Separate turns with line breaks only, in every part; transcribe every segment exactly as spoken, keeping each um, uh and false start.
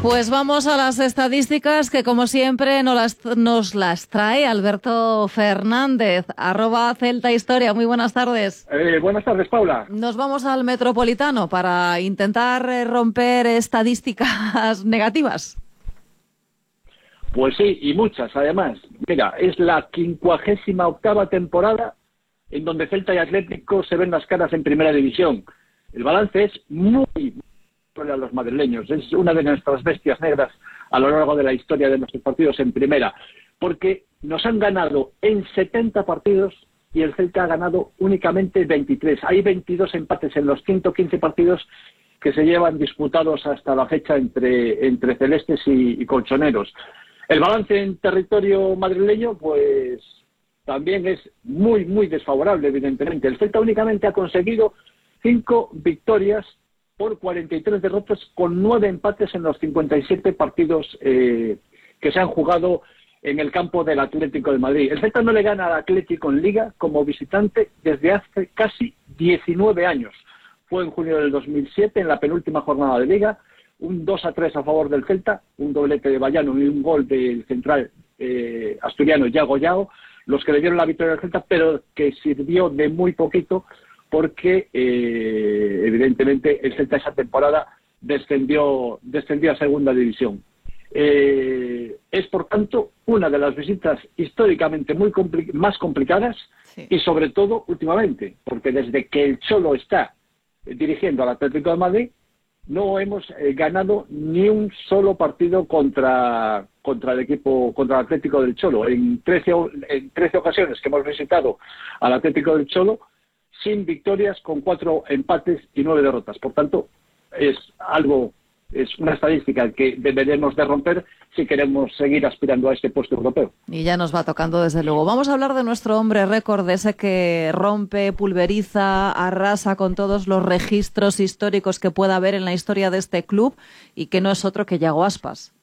Pues vamos a las estadísticas que, como siempre, nos las, nos las trae Alberto Fernández, arroba Celta Historia. Muy buenas tardes.
Eh, buenas tardes, Paula.
Nos vamos al Metropolitano para intentar romper estadísticas negativas.
Pues sí, y muchas, además. Mira, es la quincuagésima octava temporada en donde Celta y Atlético se ven las caras en Primera División. El balance es muy a los madrileños. Es una de nuestras bestias negras a lo largo de la historia de nuestros partidos en primera, porque nos han ganado en setenta partidos y el Celta ha ganado únicamente veintitrés. Hay veintidós empates en los ciento quince partidos que se llevan disputados hasta la fecha entre, entre celestes y, y colchoneros. El balance en territorio madrileño, pues también es muy, muy desfavorable, evidentemente. El Celta únicamente ha conseguido cinco victorias por cuarenta y tres derrotas, con nueve empates en los cincuenta y siete partidos eh, que se han jugado en el campo del Atlético de Madrid. El Celta no le gana al Atlético en Liga como visitante desde hace casi diecinueve años. Fue en junio del dos mil siete, en la penúltima jornada de Liga, un dos a tres a favor del Celta, un doblete de Bayano y un gol del central eh, asturiano Yago Yao, los que le dieron la victoria al Celta, pero que sirvió de muy poquito porque eh, evidentemente el Celta esa temporada descendió, descendió a segunda división. Eh, es por tanto una de las visitas históricamente muy compli- más complicadas, sí. Y sobre todo últimamente, porque desde que el Cholo está dirigiendo al Atlético de Madrid no hemos eh, ganado ni un solo partido contra, contra el equipo, contra el Atlético del Cholo. En trece, en trece ocasiones que hemos visitado al Atlético del Cholo, sin victorias, con cuatro empates y nueve derrotas. Por tanto, es algo, es una estadística que deberemos de romper si queremos seguir aspirando a este puesto europeo.
Y ya nos va tocando, desde luego. Vamos a hablar de nuestro hombre récord, de ese que rompe, pulveriza, arrasa con todos los registros históricos que pueda haber en la historia de este club, y que no es otro que Yago Aspas.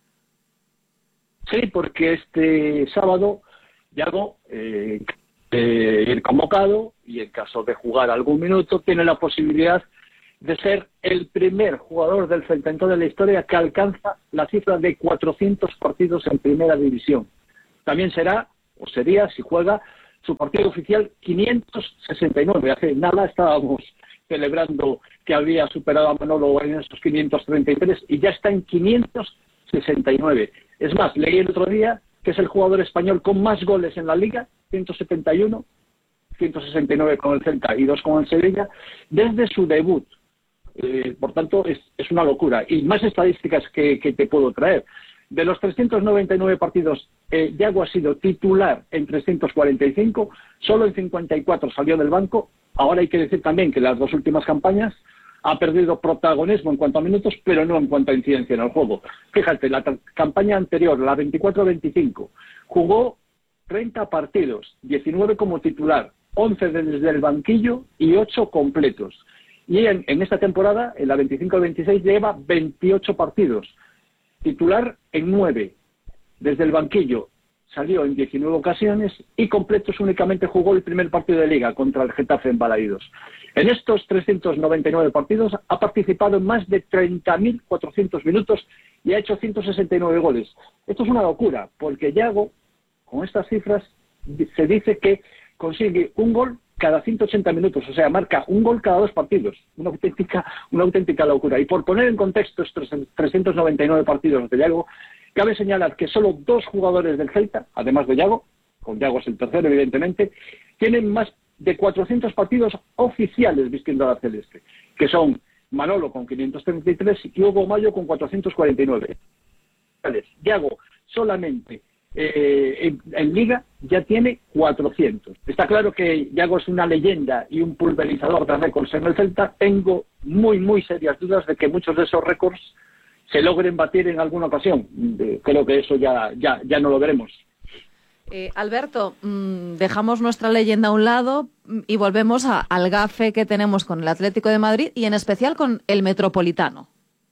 Sí, porque este sábado Yago eh, de ir convocado y en caso de jugar algún minuto tiene la posibilidad de ser el primer jugador del Celta en toda la historia que alcanza la cifra de cuatrocientos partidos en Primera División. También será, o sería, si juega, su partido oficial quinientos sesenta y nueve. Hace nada estábamos celebrando que había superado a Manolo en esos quinientos treinta y tres y ya está en quinientos sesenta y nueve. Es más, leí el otro día que es el jugador español con más goles en la Liga, ciento setenta y uno, ciento sesenta y nueve con el Celta y dos con el Sevilla, desde su debut. Eh, por tanto, es, es una locura. Y más estadísticas que, que te puedo traer. De los trescientos noventa y nueve partidos, eh, Yago ha sido titular en trescientos cuarenta y cinco, solo en cincuenta y cuatro salió del banco. Ahora hay que decir también que las dos últimas campañas ha perdido protagonismo en cuanto a minutos, pero no en cuanto a incidencia en el juego. Fíjate, la t- campaña anterior, la veinticuatro veinticinco, jugó treinta partidos, diecinueve como titular, once desde el banquillo y ocho completos. Y en, en esta temporada, en la veinticinco veintiséis, lleva veintiocho partidos, titular en nueve, desde el banquillo salió en diecinueve ocasiones y completos únicamente jugó el primer partido de Liga contra el Getafe en Balaídos. En estos trescientos noventa y nueve partidos ha participado en más de treinta mil cuatrocientos minutos y ha hecho ciento sesenta y nueve goles. Esto es una locura, porque Yago, con estas cifras, se dice que consigue un gol cada ciento ochenta minutos, o sea, marca un gol cada dos partidos. Una auténtica, una auténtica locura. Y por poner en contexto estos trescientos noventa y nueve partidos de Yago, cabe señalar que solo dos jugadores del Celta, además de Yago, con Yago es el tercero evidentemente, tienen más de cuatrocientos partidos oficiales vistiendo a la celeste, que son Manolo con quinientos treinta y tres y Hugo Mayo con cuatrocientos cuarenta y nueve. Yago solamente eh, en, en Liga ya tiene cuatrocientos. Está claro que Yago es una leyenda y un pulverizador de récords en el Celta. Tengo muy, muy serias dudas de que muchos de esos récords se logren batir en alguna ocasión. Creo que eso ya, ya, ya no lo veremos.
Eh, Alberto, mmm, dejamos nuestra leyenda a un lado y volvemos a, al gafe que tenemos con el Atlético de Madrid y en especial con el Metropolitano.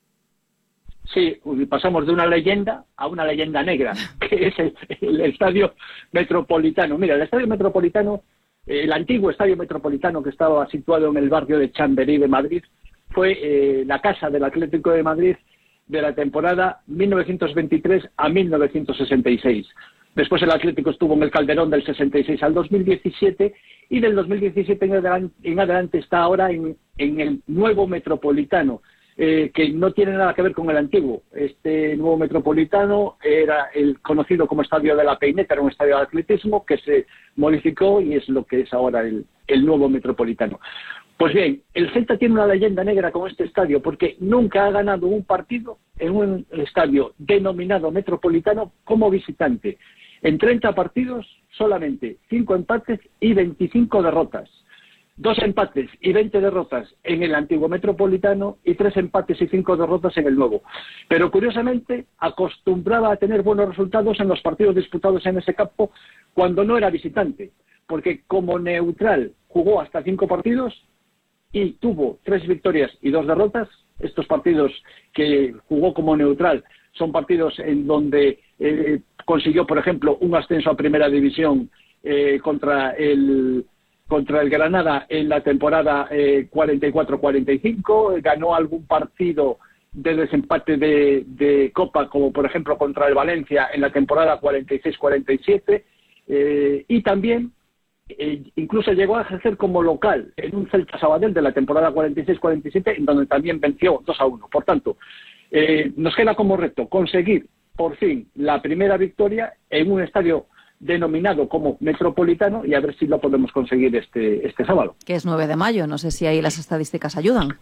Sí, pasamos de una leyenda a una leyenda negra, que es el, el Estadio Metropolitano. Mira, el Estadio Metropolitano, el antiguo Estadio Metropolitano que estaba situado en el barrio de Chamberí de Madrid, fue eh, la casa del Atlético de Madrid de la temporada mil novecientos veintitrés a mil novecientos sesenta y seis. Después el Atlético estuvo en el Calderón del sesenta y seis al dos mil diecisiete y del dos mil diecisiete en adelante, en adelante está ahora en, en el nuevo Metropolitano, eh, que no tiene nada que ver con el antiguo. Este nuevo Metropolitano era el conocido como Estadio de la Peineta, era un estadio de atletismo que se modificó y es lo que es ahora el, el nuevo Metropolitano. Pues bien, el Celta tiene una leyenda negra con este estadio porque nunca ha ganado un partido en un estadio denominado Metropolitano como visitante. En treinta partidos, solamente cinco empates y veinticinco derrotas. Dos empates y veinte derrotas en el antiguo Metropolitano y tres empates y cinco derrotas en el nuevo. Pero curiosamente acostumbraba a tener buenos resultados en los partidos disputados en ese campo cuando no era visitante, porque como neutral jugó hasta cinco partidos y tuvo tres victorias y dos derrotas. Estos partidos que jugó como neutral son partidos en donde eh, consiguió, por ejemplo, un ascenso a Primera División eh, contra el contra el Granada en la temporada eh, cuarenta y cuatro cuarenta y cinco, ganó algún partido de desempate de, de Copa, como por ejemplo contra el Valencia en la temporada cuarenta y seis cuarenta y siete, eh, y también eh, incluso llegó a ejercer como local en un Celta Sabadell de la temporada cuarenta y seis cuarenta y siete, en donde también venció dos a uno. Por tanto, eh, nos queda como reto conseguir por fin la primera victoria en un estadio denominado como Metropolitano y a ver si lo podemos conseguir este, este sábado.
Que es nueve de mayo, no sé si ahí las estadísticas ayudan.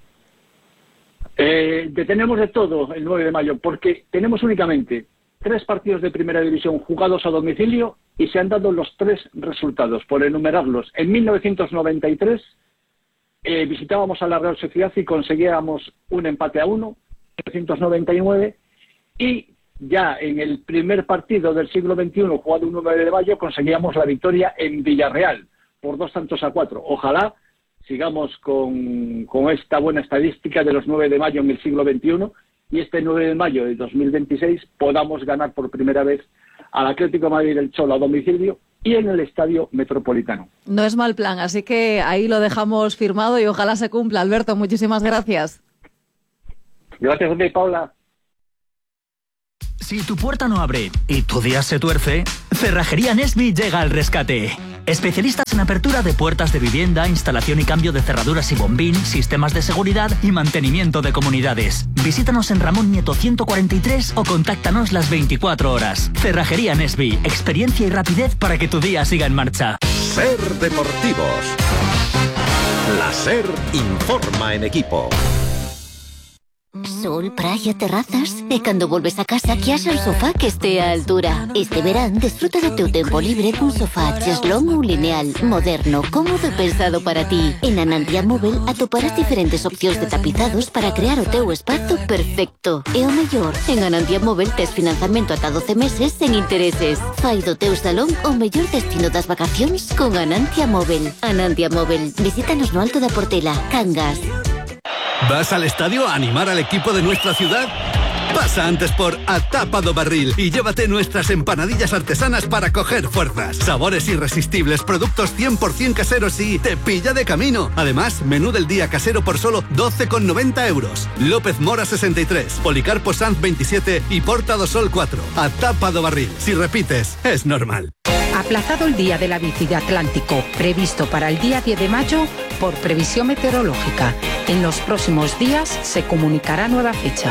Eh, tenemos de todo el nueve de mayo, porque tenemos únicamente tres partidos de Primera División jugados a domicilio y se han dado los tres resultados, por enumerarlos. En mil novecientos noventa y tres eh, visitábamos a la Real Sociedad y conseguíamos un empate a uno, en mil novecientos noventa y nueve, y ya en el primer partido del siglo veintiuno, jugado un nueve de mayo, conseguíamos la victoria en Villarreal, por dos tantos a cuatro. Ojalá sigamos con, con esta buena estadística de los nueve de mayo en el siglo veintiuno y este nueve de mayo de dos mil veintiséis podamos ganar por primera vez al Atlético de Madrid del Cholo a domicilio y en el Estadio Metropolitano.
No es mal plan, así que ahí lo dejamos firmado y ojalá se cumpla. Alberto, muchísimas gracias.
Gracias a ti, Paula.
Si tu puerta no abre y tu día se tuerce, Cerrajería Nesby llega al rescate. Especialistas en apertura de puertas de vivienda, instalación y cambio de cerraduras y bombín, sistemas de seguridad y mantenimiento de comunidades. Visítanos en Ramón Nieto ciento cuarenta y tres o contáctanos las veinticuatro horas. Cerrajería Nesby, experiencia y rapidez para que tu día siga en marcha.
Ser Deportivos. La SER informa en equipo.
Sol, praia, terrazas. E cando volves a casa que haxa un sofá que estea a altura. Este verán desfruta do teu tempo libre cun sofá cheslón ou lineal, moderno, cómodo e pensado para ti. En Anantia Móvel atoparás diferentes opcións de tapizados para crear o teu espazo perfecto. E o mellor, en Anantia Móvel tes financiamento ata doce meses sen intereses. Fai do teu salón o mellor destino das vacacións con Anantia Móvel. Anantia Móvel, visítanos no Alto da Portela, Cangas.
¿Vas al estadio a animar al equipo de nuestra ciudad? Pasa antes por A Tapa do Barril y llévate nuestras empanadillas artesanas para coger fuerzas. Sabores irresistibles, productos cien por ciento caseros y te pilla de camino. Además, menú del día casero por solo doce con noventa euros. López Mora sesenta y tres, Policarpo Sanz veintisiete y Porta do Sol cuatro. A Tapa do Barril. Si repites, es normal.
Aplazado el Día de la Bici de Atlántico, previsto para el día diez de mayo por previsión meteorológica. En los próximos días se comunicará nueva fecha.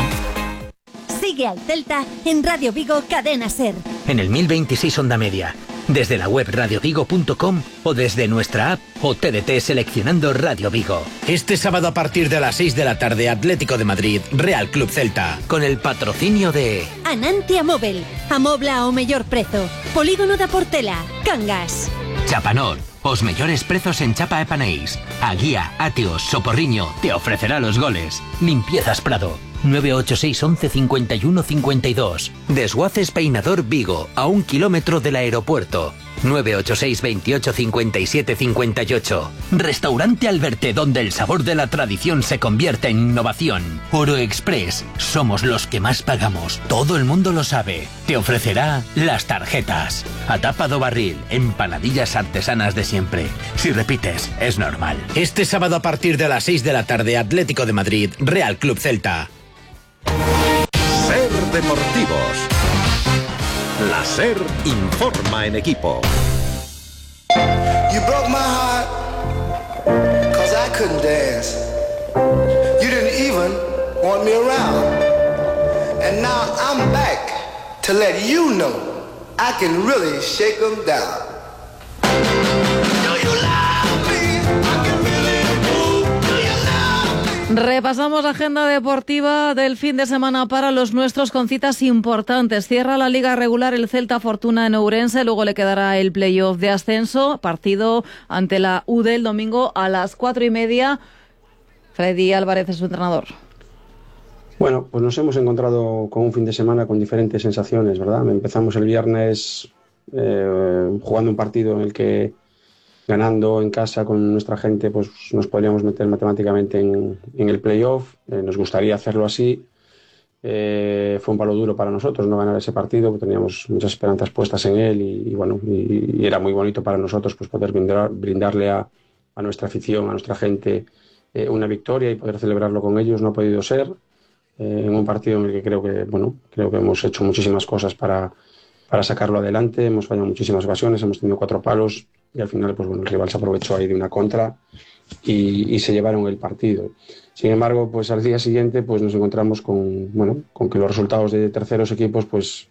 Sigue al Celta en Radio Vigo Cadena SER.
En el mil veintiséis Onda Media, desde la web radio vigo punto com o desde nuestra app o T D T seleccionando Radio Vigo.
Este sábado a partir de las seis de la tarde, Atlético de Madrid, Real Club Celta.
Con el patrocinio de
Anantia Móvel, amobla ao mellor prezo. Polígono da Portela, Cangas.
Chapanor, os mellores prezos en chapa e paneis. A Guía, Ateos, Soporriño te ofrecerá los goles. Limpiezas Prado, nueve ocho seis once cincuenta y uno cincuenta y dos. Desguaces Peinador Vigo, a un kilómetro del aeropuerto. nueve ocho seis veintiocho cincuenta y siete cincuenta y ocho. Restaurante Alberte, donde el sabor de la tradición se convierte en innovación. Oro Express, somos los que más pagamos. Todo el mundo lo sabe. Te ofrecerá las tarjetas. A Tapa do Barril, empanadillas artesanas de siempre. Si repites, es normal.
Este sábado a partir de las seis de la tarde, Atlético de Madrid, Real Club Celta.
deportivos. La SER informa en equipo.
You broke my heart, cause I couldn't dance. You didn't even want me around. And now I'm back to let you know I can really shake them down.
Repasamos agenda deportiva del fin de semana para los nuestros con citas importantes. Cierra la liga regular el Celta Fortuna en Ourense, luego le quedará el playoff de ascenso, partido ante la U D el domingo a las cuatro y media. Freddy Álvarez es su entrenador.
Bueno, pues nos hemos encontrado con un fin de semana con diferentes sensaciones, ¿verdad? Empezamos el viernes eh, jugando un partido en el que ganando en casa con nuestra gente, pues nos podríamos meter matemáticamente en, en el playoff. Eh, nos gustaría hacerlo así. Eh, fue un palo duro para nosotros no ganar ese partido, porque teníamos muchas esperanzas puestas en él y, y bueno, y, y era muy bonito para nosotros pues poder brindar, brindarle a, a nuestra afición, a nuestra gente eh, una victoria y poder celebrarlo con ellos. No ha podido ser eh, en un partido en el que creo que bueno, creo que hemos hecho muchísimas cosas para, para sacarlo adelante. Hemos fallado muchísimas ocasiones, hemos tenido cuatro palos. Y al final, pues bueno, el rival se aprovechó ahí de una contra y, y se llevaron el partido. Sin embargo, pues al día siguiente, pues nos encontramos con, bueno, con que los resultados de terceros equipos, pues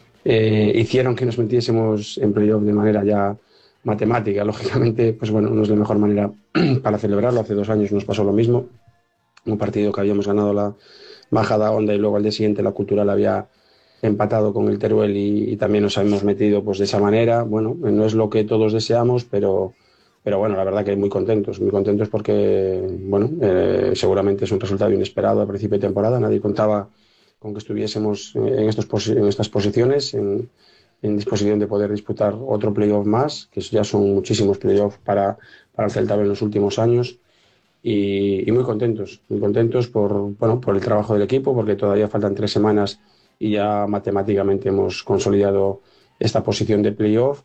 eh, hicieron que nos metiésemos en playoff de manera ya matemática. Lógicamente, pues bueno, no es la mejor manera para celebrarlo. Hace dos años nos pasó lo mismo. Un partido que habíamos ganado la Majada Honda y luego al día siguiente la Cultural había empatado con el Teruel y, y también nos hemos metido pues de esa manera. Bueno, no es lo que todos deseamos, pero, pero bueno, la verdad que muy contentos, muy contentos porque, bueno, eh, seguramente es un resultado inesperado al principio de temporada. Nadie contaba con que estuviésemos en, estos, en estas posiciones, en, en disposición de poder disputar otro playoff más, que ya son muchísimos playoffs para, para el Celta en los últimos años. Y, y muy contentos, muy contentos por, bueno, por el trabajo del equipo, porque todavía faltan tres semanas y ya matemáticamente hemos consolidado esta posición de playoff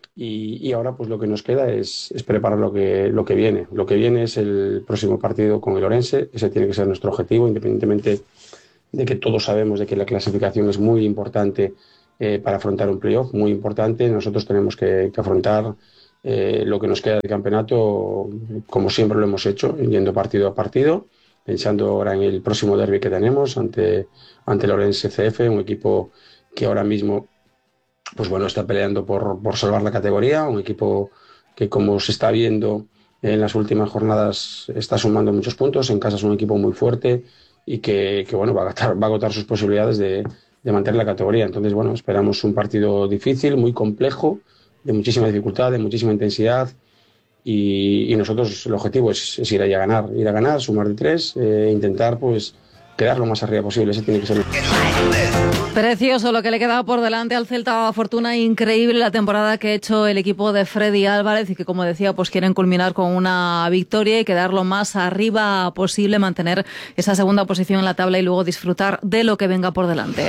y, y ahora pues lo que nos queda es, es preparar lo que, lo que viene. Lo que viene es el próximo partido con el Ourense. Ese tiene que ser nuestro objetivo, independientemente de que todos sabemos de que la clasificación es muy importante eh, para afrontar un playoff, muy importante. Nosotros tenemos que, que afrontar eh, lo que nos queda del campeonato como siempre lo hemos hecho, yendo partido a partido, pensando ahora en el próximo derbi que tenemos ante, ante el Ourense C F, un equipo que ahora mismo pues bueno, está peleando por, por salvar la categoría, un equipo que como se está viendo en las últimas jornadas está sumando muchos puntos, en casa es un equipo muy fuerte y que, que bueno, va a agotar, va a agotar sus posibilidades de, de mantener la categoría. Entonces bueno, esperamos un partido difícil, muy complejo, de muchísima dificultad, de muchísima intensidad. Y, y nosotros el objetivo es, es ir allá a ganar, ir a ganar, sumar de tres, eh, intentar pues quedar lo más arriba posible. Ese tiene que ser.
Precioso lo que le queda por delante al Celta Fortuna, increíble la temporada que ha hecho el equipo de Freddy Álvarez y que, como decía, pues quieren culminar con una victoria y quedar lo más arriba posible, mantener esa segunda posición en la tabla y luego disfrutar de lo que venga por delante.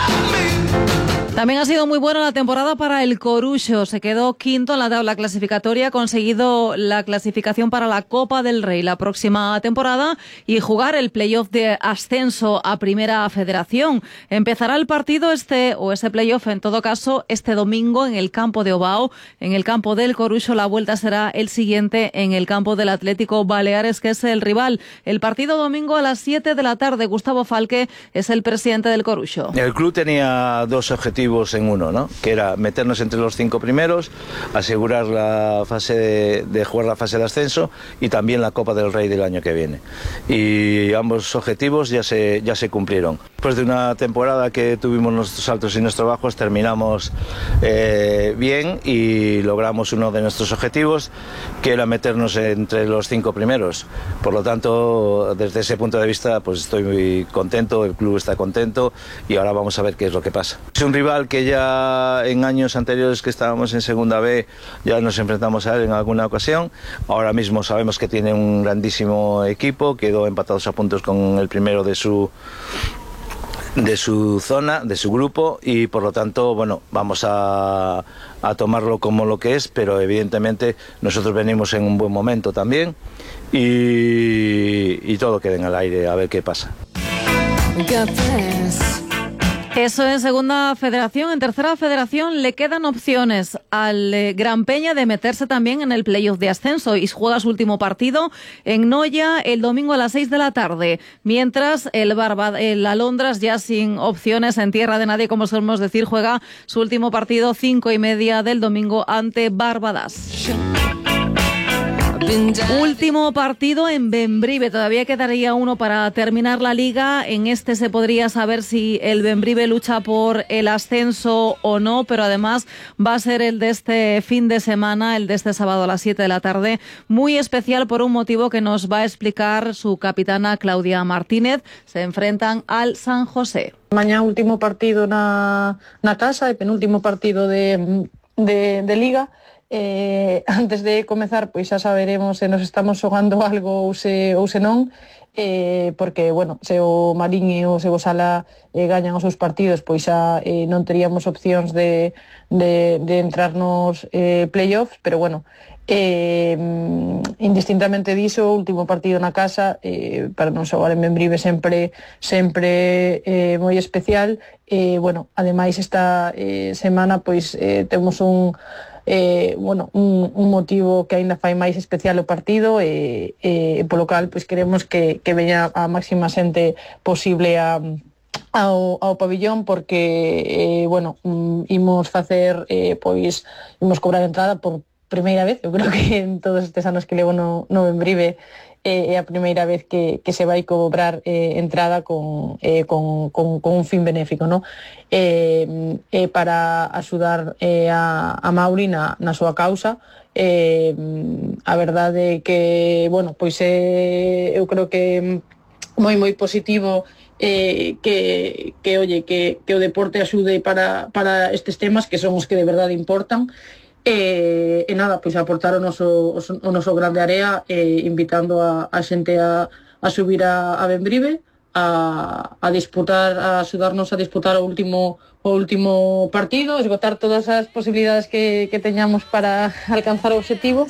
También ha sido muy buena la temporada para el Coruxo. Se quedó quinto en la tabla clasificatoria, ha conseguido la clasificación para la Copa del Rey la próxima temporada y jugar el playoff de ascenso a Primera Federación. Empezará el partido este, o ese playoff en todo caso, este domingo en el campo de Ovao, en el campo del Coruxo. La vuelta será el siguiente en el campo del Atlético Baleares, que es el rival. El partido domingo a las siete de la tarde. Gustavo Falque es el presidente del Coruxo.
El club tenía dos objetivos en uno, ¿no? Que era meternos entre los cinco primeros, asegurar la fase de, de jugar la fase de ascenso y también la Copa del Rey del año que viene. Y ambos objetivos ya se, ya se cumplieron. Después de una temporada que tuvimos nuestros altos y nuestros bajos, terminamos eh, bien y logramos uno de nuestros objetivos, que era meternos entre los cinco primeros. Por lo tanto, desde ese punto de vista, pues estoy muy contento, el club está contento y ahora vamos a ver qué es lo que pasa. Es un rival que ya en años anteriores que estábamos en Segunda B ya nos enfrentamos a él en alguna ocasión. Ahora mismo sabemos que tiene un grandísimo equipo, quedó empatados a puntos con el primero de su de su zona, de su grupo, y por lo tanto, bueno, vamos a, a tomarlo como lo que es, pero evidentemente nosotros venimos en un buen momento también y, y todo queda en el aire, a ver qué pasa.
Eso en segunda federación. En tercera federación le quedan opciones al eh, Gran Peña de meterse también en el playoff de ascenso y juega su último partido en Noya el domingo a las seis de la tarde. Mientras el, Barba, el Alondras, ya sin opciones en tierra de nadie, como solemos decir, juega su último partido cinco y media del domingo ante Barbadas. Último partido en Bembrive. Todavía quedaría uno para terminar la liga. En este se podría saber si el Bembrive lucha por el ascenso o no, pero además va a ser el de este fin de semana, el de este sábado a las siete de la tarde, muy especial por un motivo que nos va a explicar su capitana Claudia Martínez. Se enfrentan al San José.
Mañana último partido na, na casa e penúltimo partido de, de, de liga. Eh, antes de comezar, pois xa saberemos se nos estamos xogando algo ou se, ou se non, eh, porque, bueno, se o Marín e o se o Sala eh, gañan os seus partidos, pois xa eh, non teríamos opcións de, de, de entrar nos eh, playoffs, pero, bueno, eh, indistintamente diso, o último partido na casa, eh, para non xogar en Bembrive sempre, sempre eh, moi especial. Eh, bueno, ademais esta eh, semana, pois, eh, temos un Eh, bueno, un, un motivo que aínda fai máis especial o partido e, e polo cal pois queremos que, que veña a máxima xente posible a, ao, ao pabillón, porque eh, bueno, imos facer eh, pois imos cobrar entrada por primeira vez. Eu creo que en todos estes anos que levo no, no Bembrive é a primeira vez que, que se vai cobrar eh, entrada con, eh, con, con, con un fin benéfico, ¿no? Eh, eh, para axudar eh, a, a Mauri na, na súa causa. Eh, a verdade é que, bueno, pois eh, eu creo que moi moi positivo eh, que, que, oye, que, que o deporte axude para, para estes temas que son os que de verdade importan. E, e nada, pois aportar o noso, o noso grande área, eh, invitando a, a xente a, a subir a, a Bembrive a, a disputar, a axudarnos a disputar o último o último partido, esgotar todas as posibilidades que, que teñamos para alcanzar o obxectivo.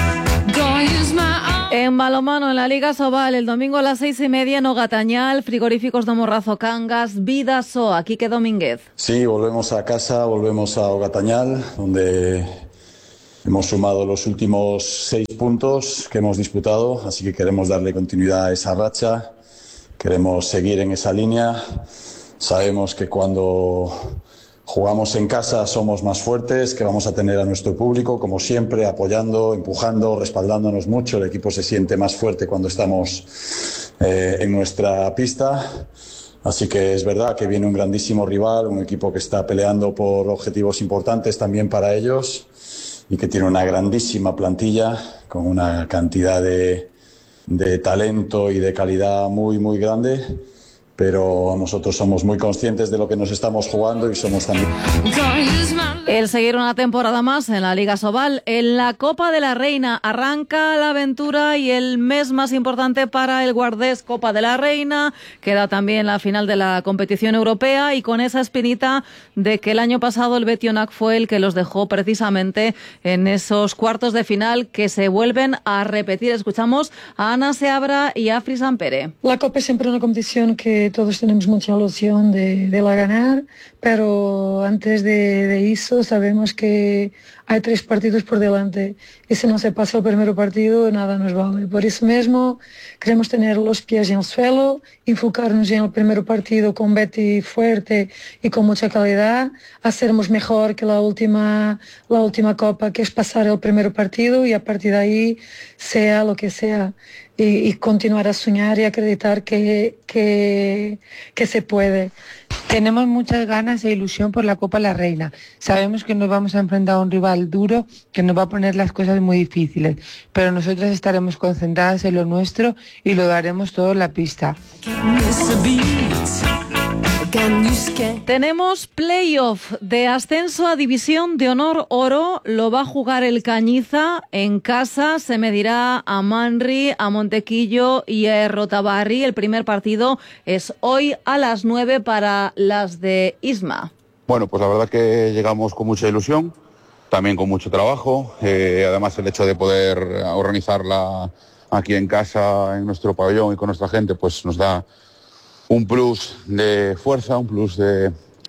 En balonmano, en la Liga Sobal, el domingo a las seis y media en Ogatañal, Frigoríficos do Morrazo Cangas, Vidasoa, Quique Domínguez.
Sí, volvemos a casa, volvemos a Ogatañal, donde hemos sumado los últimos seis puntos que hemos disputado, así que queremos darle continuidad a esa racha, queremos seguir en esa línea. Sabemos que cuando jugamos en casa somos más fuertes, que vamos a tener a nuestro público, como siempre, apoyando, empujando, respaldándonos mucho. El equipo se siente más fuerte cuando estamos eh, en nuestra pista. Así que es verdad que viene un grandísimo rival, un equipo que está peleando por objetivos importantes también para ellos y que tiene una grandísima plantilla con una cantidad de, de talento y de calidad muy, muy grande. Pero nosotros somos muy conscientes de lo que nos estamos jugando y somos también...
El seguir una temporada más en la Liga Sobal. En la Copa de la Reina arranca la aventura y el mes más importante para el Guardés, Copa de la Reina. Queda también la final de la competición europea y con esa espinita de que el año pasado el Betionac fue el que los dejó precisamente en esos cuartos de final que se vuelven a repetir. Escuchamos a Ana Seabra y a Fris Ampere.
La Copa es siempre una competición que todos tenemos mucha ilusión de, de la ganar, pero antes de, de eso sabemos que hay tres partidos por delante y si no se pasa el primer partido nada nos vale. Por eso mismo queremos tener los pies en el suelo, enfocarnos en el primer partido con Betty fuerte y con mucha calidad, hacernos mejor que la última, la última Copa, que es pasar el primer partido y a partir de ahí sea lo que sea. Y, y continuar a soñar y acreditar que, que, que se puede.
Tenemos muchas ganas e ilusión por la Copa La Reina. Sabemos que nos vamos a enfrentar a un rival duro que nos va a poner las cosas muy difíciles, pero nosotras estaremos concentradas en lo nuestro y lo daremos todo en la pista.
Tenemos playoff de ascenso a División de Honor Oro. Lo va a jugar el Cañiza en casa. Se medirá a Manri, a Montequillo y a Rotabarri. El primer partido es hoy a las nueve para las de Isma.
Bueno, pues la verdad que llegamos con mucha ilusión, también con mucho trabajo. Eh, además el hecho de poder organizarla aquí en casa, en nuestro pabellón y con nuestra gente, pues nos da un plus de fuerza, un plus de,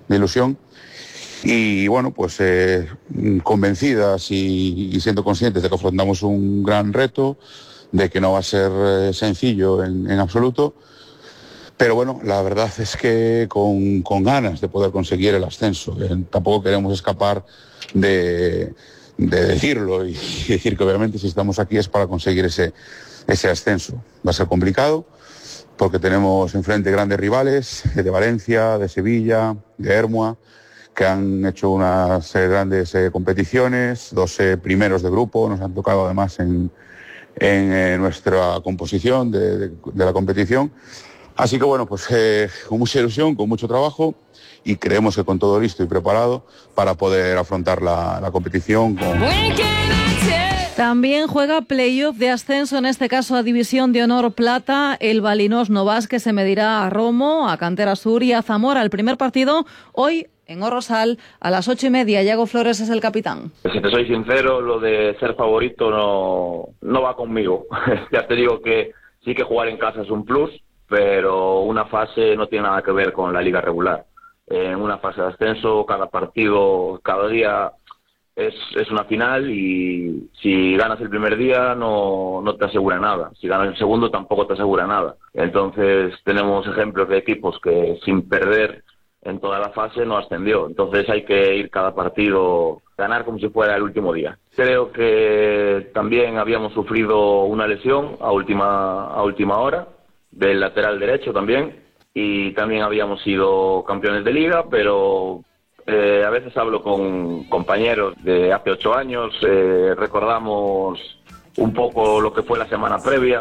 de ilusión. Y bueno, pues eh, convencidas y, y siendo conscientes de que afrontamos un gran reto, de que no va a ser eh, sencillo en, en absoluto, pero bueno, la verdad es que con, con ganas de poder conseguir el ascenso. Eh, tampoco queremos escapar de, de decirlo y, y decir que obviamente si estamos aquí es para conseguir ese, ese ascenso. Va a ser complicado porque tenemos enfrente grandes rivales de Valencia, de Sevilla, de Hermua, que han hecho unas eh, grandes eh, competiciones, dos eh, primeros de grupo, nos han tocado además en, en eh, nuestra composición de, de, de la competición. Así que bueno, pues eh, con mucha ilusión, con mucho trabajo y creemos que con todo listo y preparado para poder afrontar la, la competición con...
También juega playoff de ascenso, en este caso a División de Honor Plata, el Balinós Novas, que se medirá a Romo, a Cantera Sur y a Zamora. El primer partido hoy en Orrosal a las ocho y media. Yago Flores es el capitán.
Si te soy sincero, lo de ser favorito no, no va conmigo. Ya te digo que sí que jugar en casa es un plus, pero una fase no tiene nada que ver con la liga regular. En una fase de ascenso, cada partido, cada día es, es una final y si ganas el primer día no, no te asegura nada. Si ganas el segundo tampoco te asegura nada. Entonces tenemos ejemplos de equipos que sin perder en toda la fase no ascendió. Entonces hay que ir cada partido, ganar como si fuera el último día. Creo que también habíamos sufrido una lesión a última, a última hora, del lateral derecho también, y también habíamos sido campeones de liga, pero eh, a veces hablo con compañeros de hace ocho años, eh, recordamos un poco lo que fue la semana previa.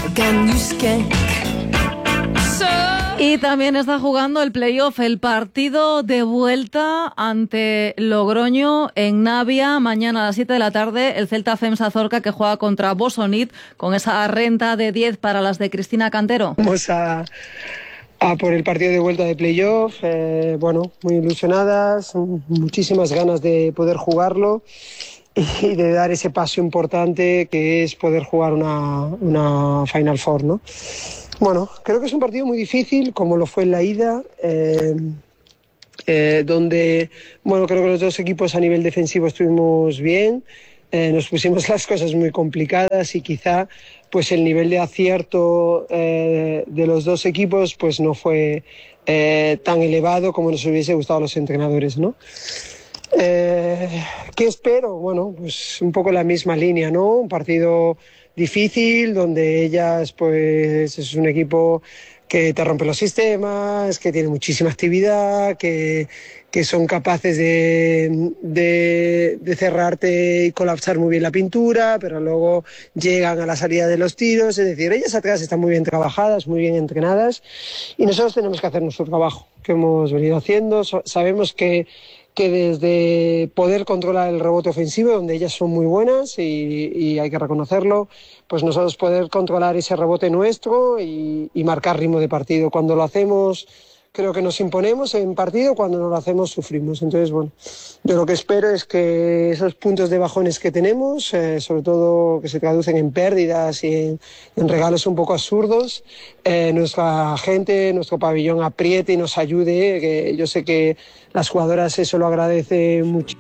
Y también está jugando el playoff, el partido de vuelta ante Logroño en Navia, mañana a las siete de la tarde, el Celta Femsa Zorca que juega contra Bosonit con esa renta de diez para las de Cristina Cantero.
Vamos a, a por el partido de vuelta de playoff, eh, bueno, muy ilusionadas, muchísimas ganas de poder jugarlo y de dar ese paso importante que es poder jugar una, una Final Four, ¿no? Bueno, creo que es un partido muy difícil, como lo fue en la ida, eh, eh, donde, bueno, creo que los dos equipos a nivel defensivo estuvimos bien, eh, nos pusimos las cosas muy complicadas y quizá pues el nivel de acierto eh, de los dos equipos pues no fue eh, tan elevado como nos hubiese gustado a los entrenadores, ¿no? Eh, ¿Qué espero? Bueno, pues un poco la misma línea, ¿no? Un partido difícil, donde ellas, pues, es un equipo que te rompe los sistemas, que tiene muchísima actividad, que, que son capaces de, de, de cerrarte y colapsar muy bien la pintura, pero luego llegan a la salida de los tiros. Es decir, ellas atrás están muy bien trabajadas, muy bien entrenadas, y nosotros tenemos que hacer nuestro trabajo, que hemos venido haciendo. Sabemos que que desde poder controlar el rebote ofensivo, donde ellas son muy buenas y, y hay que reconocerlo, pues nosotros poder controlar ese rebote nuestro y, y marcar ritmo de partido. Cuando lo hacemos, creo que nos imponemos en partido, cuando no lo hacemos, sufrimos. Entonces, bueno, yo lo que espero es que esos puntos de bajones que tenemos, eh, sobre todo que se traducen en pérdidas y en, en regalos un poco absurdos, eh, nuestra gente, nuestro pabellón apriete y nos ayude, que yo sé que las jugadoras eso lo agradecen mucho.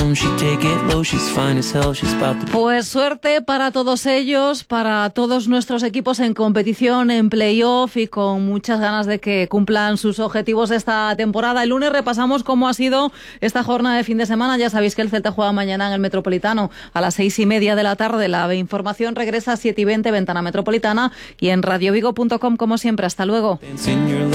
Pues suerte para todos ellos, para todos nuestros equipos en competición, en playoff y con muchas ganas de que cumplan sus objetivos esta temporada. El lunes repasamos cómo ha sido esta jornada de fin de semana. Ya sabéis que el Celta juega mañana en el Metropolitano a las seis y media de la tarde. La información regresa a siete y veinte, Ventana Metropolitana, y en radiovigo punto com como siempre. Hasta luego.